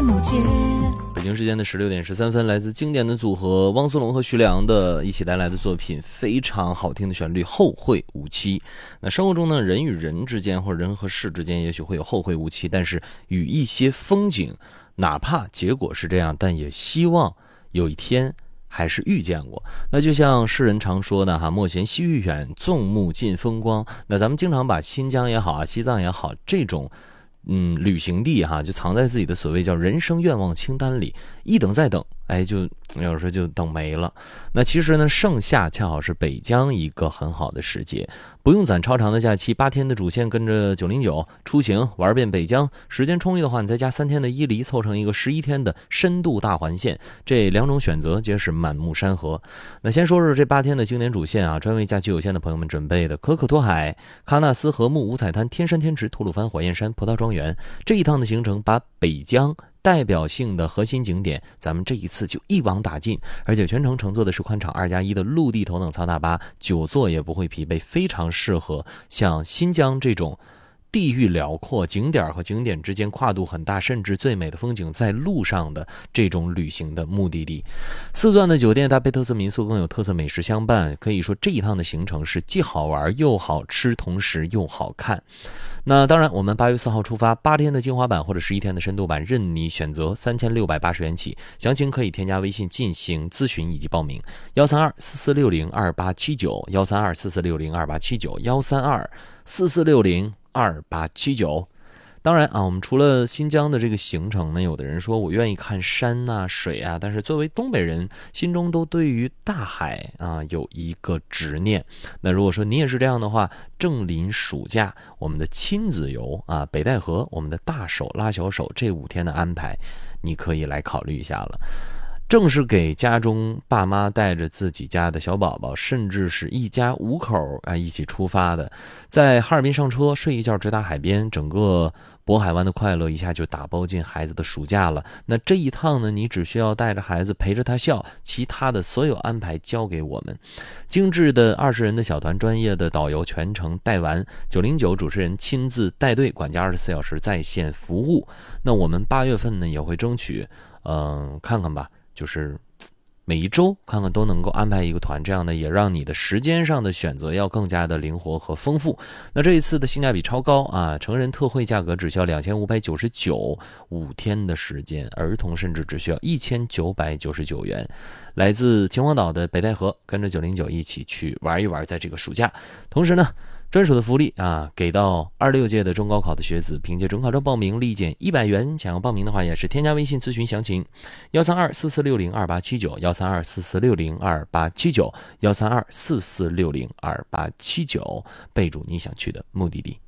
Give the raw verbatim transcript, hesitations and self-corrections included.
某街。 北京时间的十六点十三分，来自经典的组合汪苏泷和徐良的一起带来的作品，非常好听的旋律《后会无期》。那生活中呢，人与人之间或者人和事之间也许会有后会无期，但是与一些风景，哪怕结果是这样，但也希望有一天还是遇见过。那就像诗人常说的哈，莫嫌西域远，纵目尽风光。那咱们经常把新疆也好啊，西藏也好，这种嗯旅行地哈，就藏在自己的所谓叫人生愿望清单里，一等再等，哎，就有时候就等没了。那其实呢，盛夏恰好是北疆一个很好的时节，不用攒超长的假期，八天的主线跟着九零九出行玩遍北疆，时间充裕的话，你再加三天的伊犁，凑成一个十一天的深度大环线。这两种选择皆是满目山河。那先说说这八天的经典主线啊，专为假期有限的朋友们准备的可可托海、喀纳斯河木、五彩滩、天山天池、吐鲁番、火焰山、葡萄庄园。这一趟的行程把北疆代表性的核心景点，咱们这一次就一网打尽，而且全程乘坐的是宽敞二加一的陆地头等舱大巴，久坐也不会疲惫，非常适合像新疆这种地域辽阔、景点和景点之间跨度很大，甚至最美的风景在路上的这种旅行的目的地。四钻的酒店搭配特色民宿，更有特色美食相伴，可以说这一趟的行程是既好玩又好吃，同时又好看。那当然，我们八月四号出发，八天的精华版或者十一天的深度版，任你选择，三千六百八十元起。详情可以添加微信进行咨询以及报名，幺三二四四六零二八七九，幺三二四四六零二八七九，幺三二四四六零二八七九。当然啊，我们除了新疆的这个行程呢，有的人说我愿意看山啊、水啊，但是作为东北人，心中都对于大海啊有一个执念。那如果说你也是这样的话，正临暑假，我们的亲子游啊，北戴河，我们的大手拉小手这五天的安排，你可以来考虑一下了。正是给家中爸妈带着自己家的小宝宝，甚至是一家五口啊一起出发的，在哈尔滨上车，睡一觉直达海边，整个渤海湾的快乐一下就打包进孩子的暑假了。那这一趟呢，你只需要带着孩子陪着他笑，其他的所有安排交给我们。精致的二十人的小团，专业的导游全程带完，九零九主持人亲自带队，管家二十四小时在线服务。那我们八月份呢也会争取，嗯，看看吧。就是每一周看看都能够安排一个团，这样呢也让你的时间上的选择要更加的灵活和丰富。那这一次的性价比超高啊，成人特惠价格只需要两千五百九十九，五天的时间，儿童甚至只需要一千九百九十九元。来自秦皇岛的北戴河，跟着九零九一起去玩一玩，在这个暑假。同时呢，专属的福利啊，给到二六届的中高考的学子，凭借准考证报名立减一百元。想要报名的话，也是添加微信咨询详情，幺三二四四六零二八七九，幺三二四四六零二八七九，幺三二四四六零二八七九，备注你想去的目的地。